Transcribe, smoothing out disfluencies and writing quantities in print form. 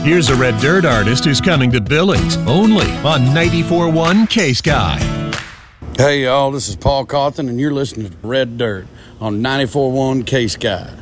Here's a Red Dirt artist who's coming to Billings, only on 94.1 K-Sky. Hey, y'all, this is Paul Cawthon, and you're listening to Red Dirt on 94.1 K-Sky.